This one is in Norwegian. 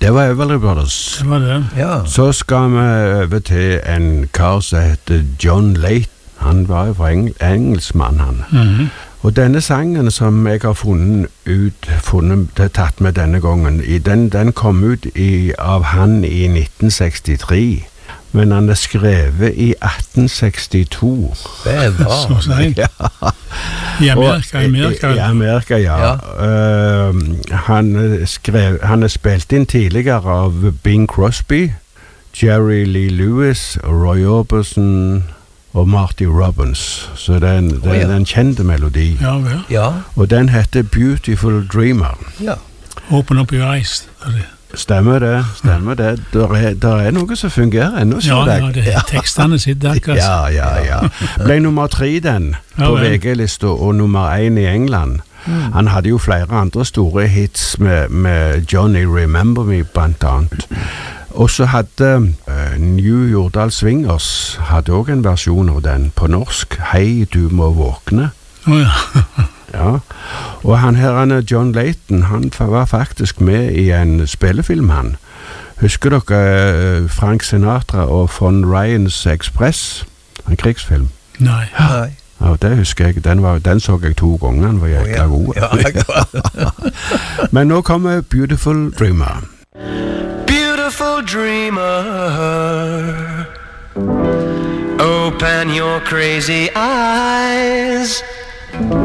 Det var Everly Brothers. Det var det. Ja. Så skal vi over til en kar som heter John Layton. Han var jo fra engelskmann, han. Mhm. Og denne sangen som jeg har tatt med denne gangen, den kom ut av han i 1963, men han er skrevet i 1862. Det er bra. Så sent. Ja. I Amerika, I Amerika, ja. Han er spilt inn tidligere av Bing Crosby, Jerry Lee Lewis, Roy Orbison og Marty Robbins. Så det er en kjent melodi. Ja, vel. Ja, Og den heter Beautiful Dreamer. ja. Open up your eyes. Stemmer det. Der er noe som fungerer ennå, Ja, det er tekstene sitter akkurat. Ja. Ble nummer 3 den Ja, på vel. VG-lista, og nummer 1 i England. Han hadde jo flere andre store hits med Johnny Remember Me blant annet. Og så hadde New Jordal Swingers hadde også en versjon av den på norsk. Hei, du må våkne. Ja. Ja, og han her, John Layton, han var faktisk med i en spillefilm, han. Husker dere Frank Sinatra og Von Ryans Express? En krigsfilm. Nei. Nei. Ja, det husker jeg. Den så jeg 2 ganger, den var jækla god. Ja, Men nå kommer Beautiful Dreamer. Beautiful dreamer, open your crazy eyes.